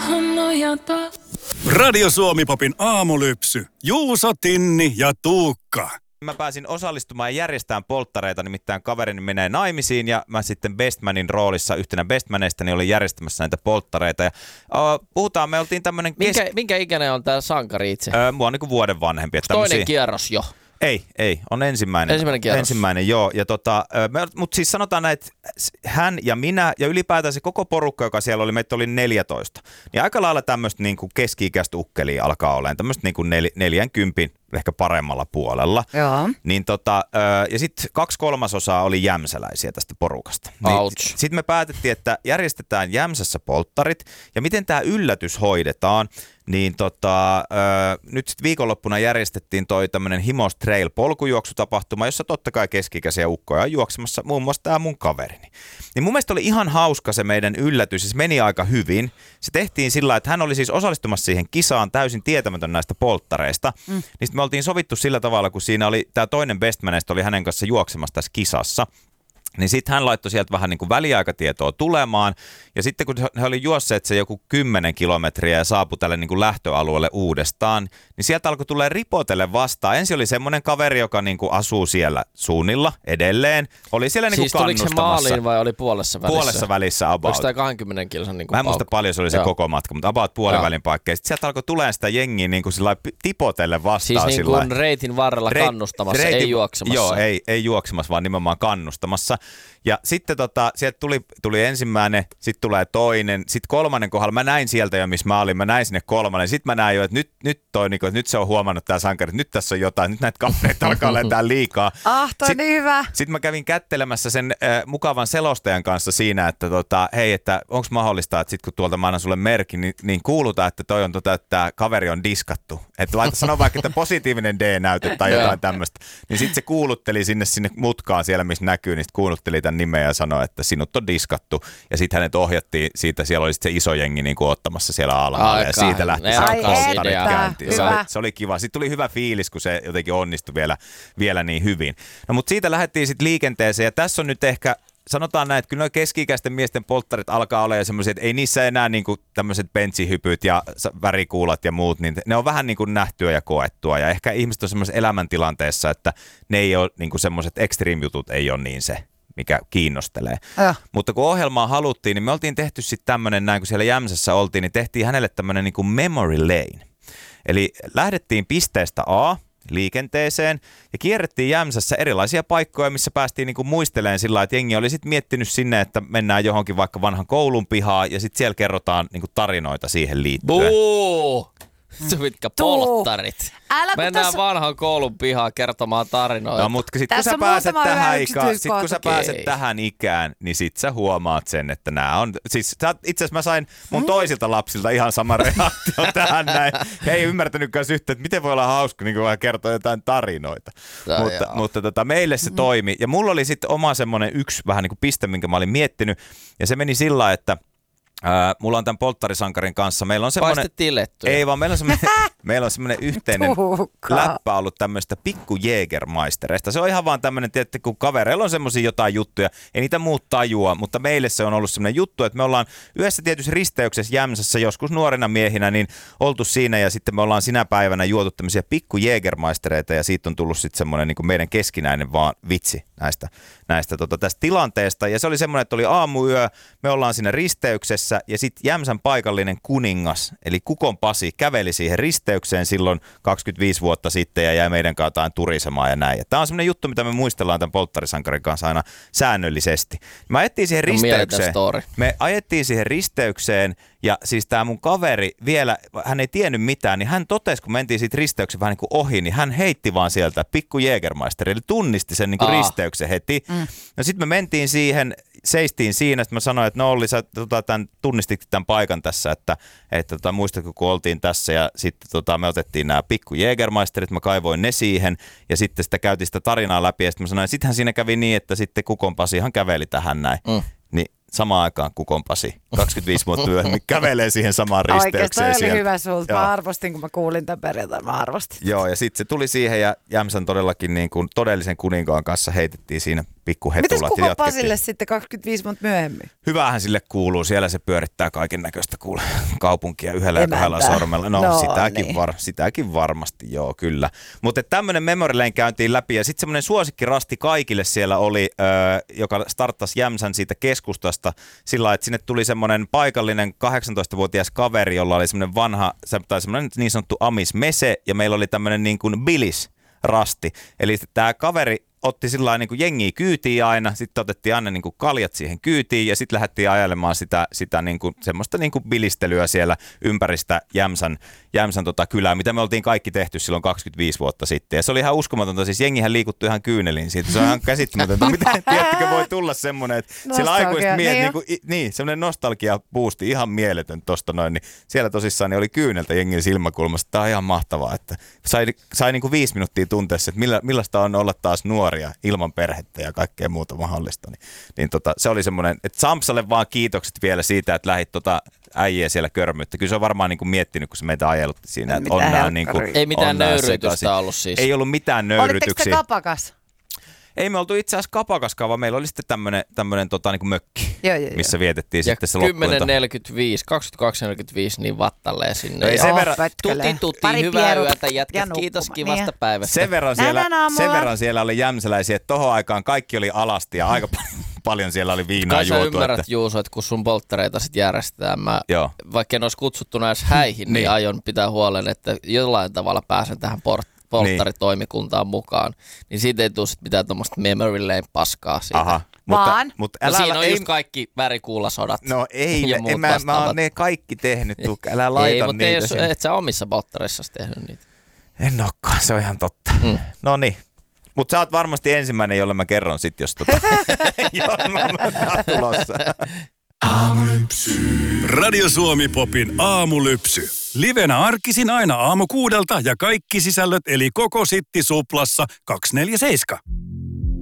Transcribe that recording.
tohon nojata. Radio Suomi-popin aamulypsy. Juuso, Tinni ja Tuukka. Mä pääsin osallistumaan ja järjestämään polttareita, nimittäin kaverini menee naimisiin ja mä sitten bestmanin roolissa yhtenä bestmaneista niin olin järjestämässä näitä polttareita. Ja, puhutaan, me oltiin tämmönen... Minkä ikäinen on tää sankari itse? Mua on niin kuin vuoden vanhempi. Toinen kierros jo. Ei, on ensimmäinen. Ensimmäinen, joo. Ja mutta siis sanotaan näin, että hän ja minä ja ylipäätään se koko porukka, joka siellä oli, meitä oli 14. Niin aika lailla tämmöistä niin kuin keski-ikäistä ukkelia alkaa olemaan, tämmöistä niin kuin 40 ehkä paremmalla puolella. Joo. Niin ja sitten 2/3 oli jämsäläisiä tästä porukasta. Niin, sitten me päätettiin, että järjestetään Jämsässä polttarit ja miten tämä yllätys hoidetaan. Niin nyt sitten viikonloppuna järjestettiin toi tämmönen Himos Trail polkujuoksutapahtuma, jossa totta kai keski-ikäisiä ukkoja on juoksemassa, muun muassa tää mun kaverini. Niin mun mielestä oli ihan hauska se meidän yllätys, ja se meni aika hyvin. Se tehtiin sillä lailla, että hän oli siis osallistumassa siihen kisaan täysin tietämätön näistä polttareista. Niin sitten me oltiin sovittu sillä tavalla, kun siinä oli tää toinen bestmaneista oli hänen kanssa juoksemassa tässä kisassa. Niin sitten hän laittoi sieltä vähän niin kuin väliaikatietoa tulemaan. Ja sitten kun he oli juosseet se joku 10 kilometriä ja saapui tälle niin kuin lähtöalueelle uudestaan, niin sieltä alkoi tulee ripotelle vastaan. Ensin oli semmoinen kaveri, joka niin kuin asuu siellä suunnilla edelleen. Oli siellä niin kuin siis kannustamassa. Siis tuliko se maaliin vai oli puolessa välissä? Puolessa välissä about. Oliko tämä 20 kilsan niin kuin mä en muista paljon se oli se koko matka, mutta about puolen välin paikka. Sitten sieltä alkoi tulee sitä jengiä niin kuin tipotelle vastaan. Siis niin kuin reitin varrella kannustamassa, ei juoksemassa. Joo, ei juoksemassa, vaan nimenomaan kannustamassa. Ja sitten sieltä tuli ensimmäinen, sitten tulee toinen, sitten kolmannen kohdalla. Mä näin sieltä jo, missä mä olin, mä näin sinne kolmannen. Sitten mä näin jo, että nyt se on huomannut tää sankari, että nyt tässä on jotain, nyt näitä kavereita alkaa lentää liikaa. Toi niin hyvä. Sitten mä kävin kättelemässä sen mukavan selostajan kanssa siinä, että hei, että onko mahdollista, että sit kun tuolta mä annan sulle merkin, niin kuulutaan, että toi on että tää kaveri on diskattu. Että sano vaikka, että positiivinen D-näyte tai jotain tämmöistä. Niin sitten se kuulutteli sinne mutkaan siellä, missä näkyy, niin sitten kuulutteli tämän nimeä ja sanoi, että sinut on diskattu. Ja sitten hänet ohjattiin siitä, siellä oli sitten se iso jengi niin kuin ottamassa siellä alhaalla. Ja siitä lähti polttarit käyntiin. Se oli kiva. Sitten tuli hyvä fiilis, kun se jotenkin onnistui vielä niin hyvin. No mutta siitä lähdettiin sitten liikenteeseen ja tässä on nyt ehkä sanotaan näin, että kyllä nuo keski-ikäisten miesten polttarit alkaa olla jo semmoisia, että ei niissä enää niinku tämmöiset bentsihypyt ja värikuulat ja muut, niin ne on vähän niin kuin nähtyä ja koettua. Ja ehkä ihmiset on semmoisessa elämäntilanteessa, että ne ei ole niinku semmoiset extreme-jutut ei ole niin se, mikä kiinnostelee. Mutta kun ohjelmaa haluttiin, niin me oltiin tehty sitten tämmöinen, näin kun siellä Jämsässä oltiin, niin tehtiin hänelle tämmöinen niinku memory lane. Eli lähdettiin pisteestä A liikenteeseen ja kierrettiin Jämsässä erilaisia paikkoja, missä päästiin niinku muistelemaan sillä lailla, että jengi oli sitten miettinyt sinne, että mennään johonkin vaikka vanhan koulun pihaan ja sitten siellä kerrotaan niinku tarinoita siihen liittyen. Mitkä polttarit. Mennään vanhan koulun pihaan kertomaan tarinoita. No, mutta sitten kun sä pääset tähän ikään, niin sit sä huomaat sen, että nämä on... Siis itse asiassa mä sain mun toisilta lapsilta ihan sama reaktio tähän näin. He ei ymmärtänytkään yhtä, että miten voi olla hauska niin kun kertoa jotain tarinoita. Mutta meille se toimi. Ja mulla oli sitten oma semmoinen yksi vähän niin kuin piste, minkä mä olin miettinyt. Ja se meni sillä, että mulla on tämän polttarisankarin kanssa. Meillä on semmoinen... Paistettiin lettuja. Ei vaan, meillä on semmoinen yhteinen läppä ollut tämmöistä pikku Jägermeistereista. Se on ihan vaan tämmöinen, että kun kavereilla on semmoisia jotain juttuja, ei niitä muut tajua, mutta meille se on ollut semmoinen juttu, että me ollaan yhdessä tietyssä risteyksessä Jämsässä joskus nuorina miehinä, niin oltu siinä ja sitten me ollaan sinä päivänä juotu tämmöisiä pikku Jägermeistereitä ja siitä on tullut sitten semmoinen niin kuin meidän keskinäinen vaan vitsi tästä tilanteesta. Ja se oli semmoinen, että oli aamuyö, me ollaan siinä risteyksessä ja sitten Jämsän paikallinen kuningas, eli Kukon Pasi, käveli siihen risteykseen silloin 25 vuotta sitten ja jäi meidän kanssa turisemaan ja näin. Tämä on semmoinen juttu, mitä me muistellaan tämän polttarisankarin kanssa aina säännöllisesti. Me ajettiin siihen risteykseen ja siis tämä mun kaveri vielä, hän ei tiennyt mitään, niin hän totesi, kun mentiin siitä risteyksen vähän niin kuin ohi, niin hän heitti vaan sieltä pikku Jägermeisteri, eli tunnisti sen niin kuin risteyksen heti. No sitten me mentiin siihen, seistiin siinä, sitten mä sanoin, että no Olli, sä tunnistit tämän paikan tässä, että muistatko, kun oltiin tässä ja sitten me otettiin nämä pikku Jägermeisterit, mä kaivoin ne siihen ja sitten sitä käytiin sitä tarinaa läpi ja sitten mä sanoin, sittenhän siinä kävi niin, että sitten Kukon Pasihan käveli tähän näin. Niin samaan aikaan Kukon Pasi 25 vuotta myöhemmin kävelee siihen samaan risteykseen. Oikeastaan oli hyvä sulta. Mä arvostin, kun mä kuulin tämän perjantaina. Mä arvostin. Joo, ja sitten se tuli siihen ja Jämsän todellakin niin kuin todellisen kuninkaan kanssa heitettiin siinä pikkuhetulat. Mitäs kuva Pasille sitten 25 vuotta myöhemmin? Hyvähän sille kuuluu. Siellä se pyörittää kaiken näköistä kaupunkia yhdellä ja kahdella sormella. No sitäkin varmasti, joo, kyllä. Mutta tämmöinen memory lane käyntiin läpi ja sitten semmoinen suosikkirasti kaikille siellä oli, joka starttasi Jämsän siitä keskustasta sillä lailla, että sinne tuli semmoinen paikallinen 18-vuotias kaveri, jolla oli semmoinen vanha, tai semmoinen niin sanottu Amis Mese ja meillä oli tämmöinen niin kuin Bilis rasti. Eli tämä kaveri otti sillä lailla niin kuin jengiä kyytiin aina, sitten otettiin aina niin kuin kaljat siihen kyytiin ja sitten lähdettiin ajelemaan sitä niin kuin, semmoista niin kuin bilistelyä siellä ympäristä Jämsän kylää, mitä me oltiin kaikki tehty silloin 25 vuotta sitten. Ja se oli ihan uskomatonta, siis jengihän liikuttui ihan kyyneliin siitä. Se on ihan käsittämätöntä. Tiedättekö, voi tulla semmoinen, että siellä aikuiset miehet, semmoinen nostalgia-boosti, ihan mieletön tosta noin, niin siellä tosissaan niin oli kyyneltä jengin silmäkulmasta. Tämä on ihan mahtavaa, että sai niin kuin 5 minuuttia tunteessa, että millaista on olla taas nuoria ilman perhettä ja kaikkea muuta mahdollista. Niin se oli semmoinen, että Sampsalle vaan kiitokset vielä siitä, että lähdit äijää siellä körmyyttä. Kyllä se on varmaan niin kuin miettinyt, kun se meitä ajelutti siinä. Että ei mitään nöyryytystä ollut siis. Ei ollut mitään nöyryytyksiä. Olitteko te kapakas? Ei me oltu itse asiassa kapakaskaan, vaan meillä oli sitten tämmöinen niin kuin mökki, missä vietettiin ja sitten se loppuilta. 10.45, 22.45 niin vattalleen sinne. Ei, sen verran, tuti, hyvää yötä jätkät, kiitos kivasta päivästä. Sen verran siellä oli jämsäläisiä, että tohon aikaan kaikki oli alasti ja aika paljon siellä oli viinaa juotu. Kai sä ymmärrät, Juuso, että kun sun polttareita sit järjestetään, vaikka en olisi kutsuttuna edes häihin, niin aion pitää huolen, että jollain tavalla pääsen tähän polttaritoimikuntaan mukaan, niin siitä ei tule sit mitään tuommoista memory lane paskaa siitä. Aha. Mutta siinä on just kaikki värikuulasodat. No ei, mä oon ne kaikki tehnyt, älä laita niitä. Ei, mutta et sä omissa polttareissasi tehnyt niitä. En olekaan, se on ihan totta. No niin. Mutta sä oot varmasti ensimmäinen, jolle mä kerron sit, jos mä tulossa. Radio Suomi Popin aamulypsy. Livenä arkisin aina aamu 6 ja kaikki sisällöt eli koko Sitti Suplassa 247.